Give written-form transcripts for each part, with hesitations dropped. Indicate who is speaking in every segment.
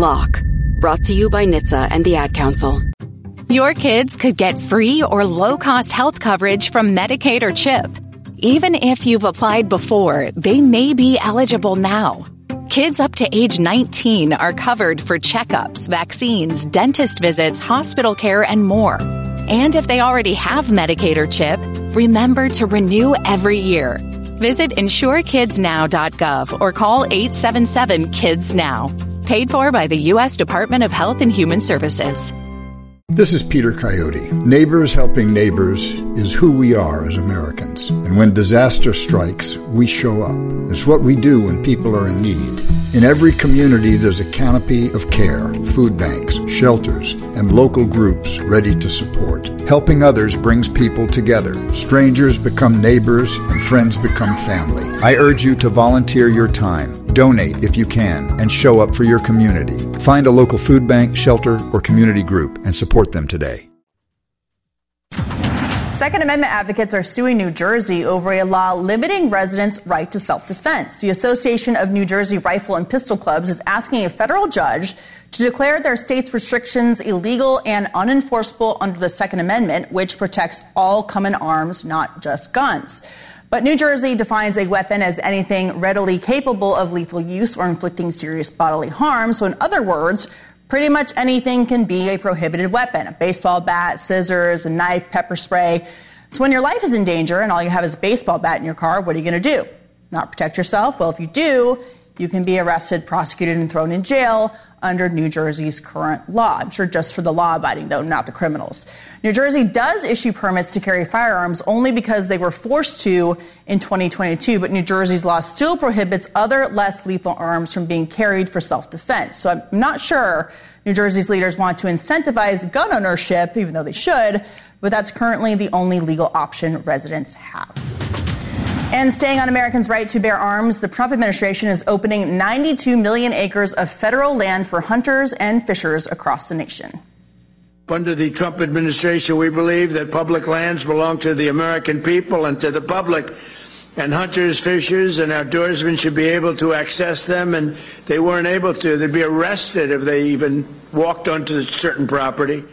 Speaker 1: Lock. Brought to you by NHTSA and the Ad Council.
Speaker 2: Your kids could get free or low-cost health coverage from Medicaid or CHIP. Even if you've applied before, they may be eligible now. Kids up to age 19 are covered for checkups, vaccines, dentist visits, hospital care, and more. And if they already have Medicaid or CHIP, remember to renew every year. Visit insurekidsnow.gov or call 877-KIDS-NOW. Paid for by the U.S. Department of Health and Human Services.
Speaker 3: This is Peter Coyote. Neighbors helping neighbors is who we are as Americans. And when disaster strikes, we show up. It's what we do when people are in need. In every community, there's a canopy of care, food banks, shelters, and local groups ready to support. Helping others brings people together. Strangers become neighbors, and friends become family. I urge you to volunteer your time. Donate if you can, and show up for your community. Find a local food bank, shelter, or community group and support them today.
Speaker 4: Second Amendment advocates are suing New Jersey over a law limiting residents' right to self-defense. The Association of New Jersey Rifle and Pistol Clubs is asking a federal judge to declare their state's restrictions illegal and unenforceable under the Second Amendment, which protects all common arms, not just guns. But New Jersey defines a weapon as anything readily capable of lethal use or inflicting serious bodily harm. So in other words, pretty much anything can be a prohibited weapon. A baseball bat, scissors, a knife, pepper spray. So when your life is in danger and all you have is a baseball bat in your car, what are you going to do? Not protect yourself? Well, if you do, you can be arrested, prosecuted, and thrown in jail under New Jersey's current law. I'm sure just for the law-abiding, though, not the criminals. New Jersey does issue permits to carry firearms only because they were forced to in 2022, but New Jersey's law still prohibits other less lethal arms from being carried for self-defense. So I'm not sure New Jersey's leaders want to incentivize gun ownership, even though they should, but that's currently the only legal option residents have. And staying on Americans' right to bear arms, the Trump administration is opening 92 million acres of federal land for hunters and fishers across the nation.
Speaker 5: Under the Trump administration, we believe that public lands belong to the American people and to the public. And hunters, fishers, and outdoorsmen should be able to access them, and they weren't able to. They'd be arrested if they even walked onto certain property.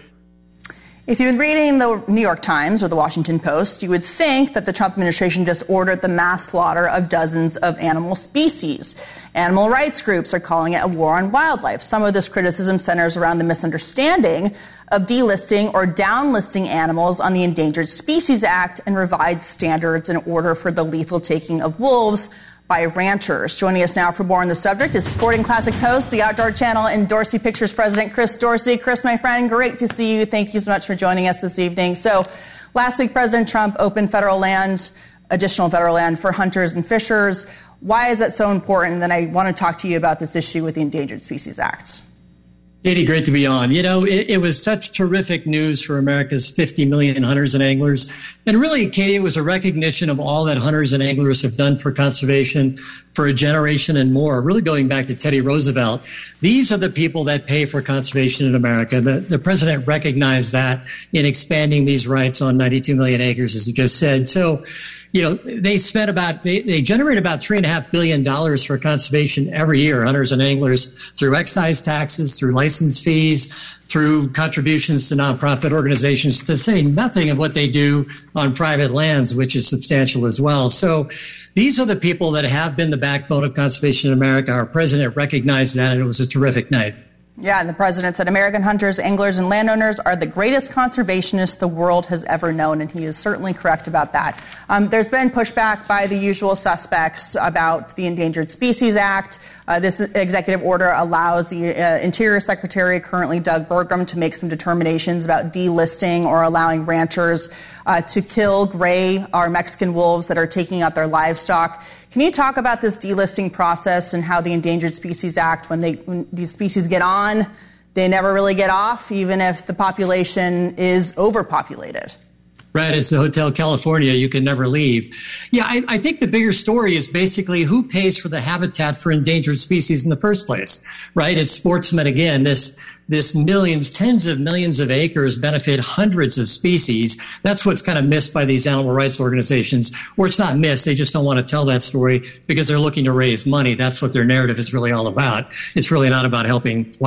Speaker 4: If you've been reading the New York Times or the Washington Post, you would think that the Trump administration just ordered the mass slaughter of dozens of animal species. Animal rights groups are calling it a war on wildlife. Some of this criticism centers around the misunderstanding of delisting or downlisting animals on the Endangered Species Act and revised standards in order for the lethal taking of wolves by ranchers. Joining us now for more on the subject is Sporting Classics host, the Outdoor Channel and Dorsey Pictures president, Chris Dorsey. Chris, my friend, great to see you. Thank you so much for joining us this evening. So last week, President Trump opened additional federal land for hunters and fishers. Why is that so important? And then I want to talk to you about this issue with the Endangered Species Act.
Speaker 6: Katie, great to be on. You know, it was such terrific news for America's 50 million hunters and anglers. And really, Katie, it was a recognition of all that hunters and anglers have done for conservation for a generation and more, really going back to Teddy Roosevelt. These are the people that pay for conservation in America. The president recognized that in expanding these rights on 92 million acres, as he just said. So, you know, they generate about $3.5 billion for conservation every year, hunters and anglers, through excise taxes, through license fees, through contributions to nonprofit organizations, to say nothing of what they do on private lands, which is substantial as well. So these are the people that have been the backbone of conservation in America. Our president recognized that, and it was a terrific night.
Speaker 4: Yeah, and the president said American hunters, anglers, and landowners are the greatest conservationists the world has ever known, and he is certainly correct about that. There's been pushback by the usual suspects about the Endangered Species Act. This executive order allows the Interior Secretary, currently Doug Burgum, to make some determinations about delisting or allowing ranchers to kill gray or Mexican wolves that are taking out their livestock. Can you talk about this delisting process and how the Endangered Species Act, when these species get on, they never really get off, even if the population is overpopulated?
Speaker 6: Right. It's the Hotel California. You can never leave. Yeah, I think the bigger story is basically who pays for the habitat for endangered species in the first place, right? It's sportsmen again. This millions, tens of millions of acres benefit hundreds of species. That's what's kind of missed by these animal rights organizations. Or it's not missed. They just don't want to tell that story because they're looking to raise money. That's what their narrative is really all about. It's really not about helping